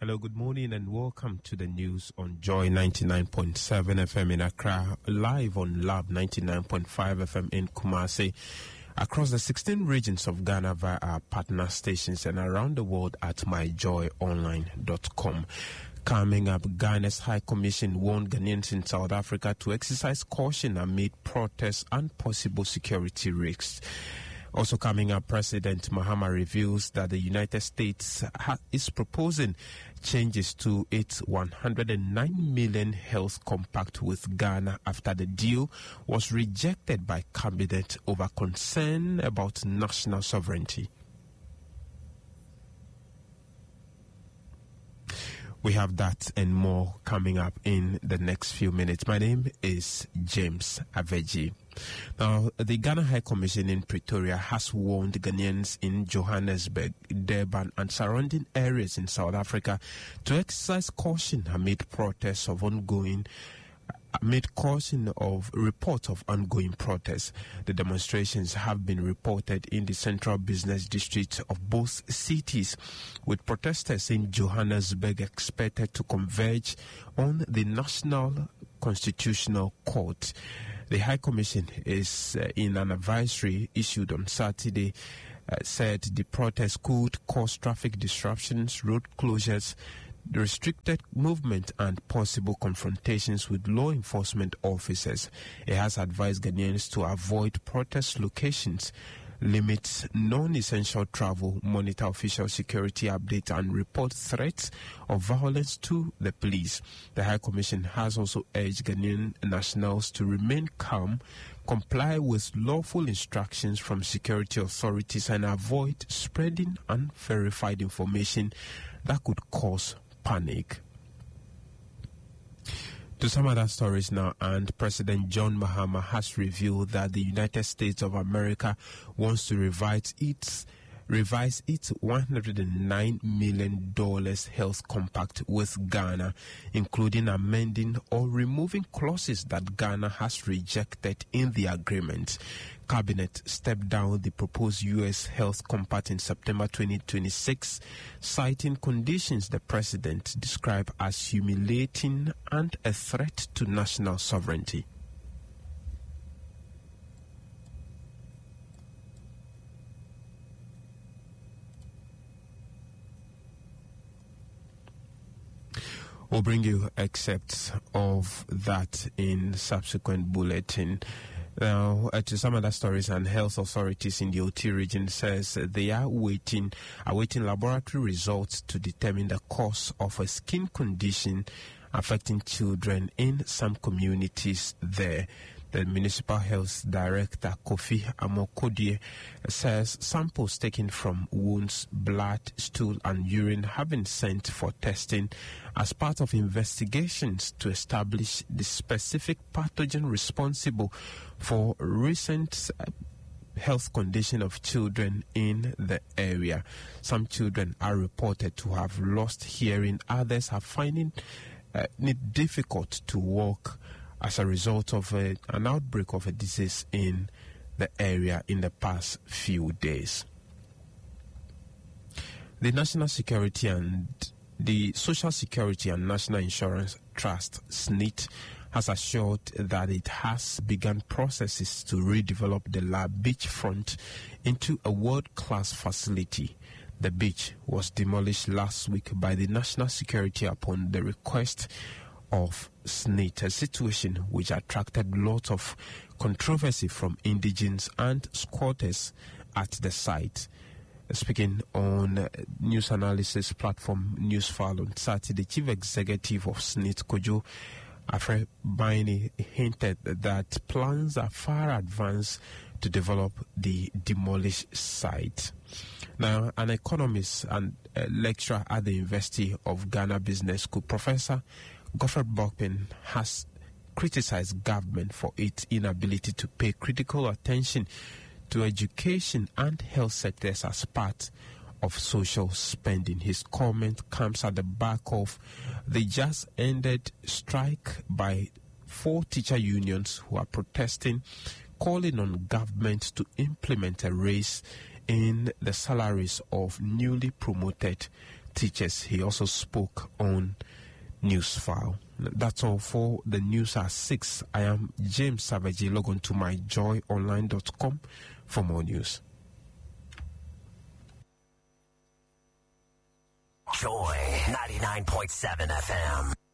Hello, good morning and welcome to the news on Joy 99.7 FM in Accra, live on Lab 99.5 FM in Kumasi, across the 16 regions of Ghana via our partner stations and around the world at myjoyonline.com. Coming up, Ghana's High Commission warned Ghanaians in South Africa to exercise caution amid protests and possible security risks. Also coming up, President Mahama reveals that the United States is proposing changes to its $109 million health compact with Ghana after the deal was rejected by cabinet over concern about national sovereignty. We have that and more coming up in the next few minutes. My name is James Aveji. Now, the Ghana High Commission in Pretoria has warned Ghanaians in Johannesburg, Durban and surrounding areas in South Africa to exercise caution amid protests of reports of ongoing protests. The demonstrations have been reported in the central business district of both cities, with protesters in Johannesburg expected to converge on the National Constitutional Court. The High Commission is in an advisory issued on Saturday, said the protests could cause traffic disruptions, road closures, restricted movement and possible confrontations with law enforcement officers. It has advised Ghanaians to avoid protest locations, limit non-essential travel, monitor official security updates and report threats of violence to the police. The High Commission has also urged Ghanaian nationals to remain calm, comply with lawful instructions from security authorities and avoid spreading unverified information that could cause panic. To some other stories now, and President John Mahama has revealed that the United States of America wants to revise its $109 million health compact with Ghana, including amending or removing clauses that Ghana has rejected in the agreement. Cabinet stepped down the proposed U.S. health compact in September 2026, citing conditions the president described as humiliating and a threat to national sovereignty. We'll bring you excerpts of that in subsequent bulletin. Now, to some other stories, and health authorities in the OT region says they are awaiting laboratory results to determine the cause of a skin condition affecting children in some communities there. The Municipal Health Director, Kofi Amokodie, says samples taken from wounds, blood, stool and urine have been sent for testing as part of investigations to establish the specific pathogen responsible for recent health condition of children in the area. Some children are reported to have lost hearing. Others are finding it difficult to walk as a result of an outbreak of a disease in the area in the past few days. The National Security and the Social Security and National Insurance Trust, SNIT, has assured that it has begun processes to redevelop the Lab beachfront into a world-class facility. The beach was demolished last week by the National Security upon the request of SNIT, a situation which attracted lots of controversy from indigents and squatters at the site. Speaking on news analysis platform Newsfile on Saturday, the Chief Executive of SNIT, Kojo Afre Baini, hinted that plans are far advanced to develop the demolished site. Now, an economist and a lecturer at the University of Ghana Business School, Professor Godfrey Bokpin, has criticized government for its inability to pay critical attention to education and health sectors as part of social spending. His comment comes at the back of the just ended strike by 4 teacher unions who are protesting, calling on government to implement a raise in the salaries of newly promoted teachers. He also spoke on Newsfile. That's all for the news at 6. I am James Savage. Log on to myjoyonline.com for more news. Joy 99.7 FM.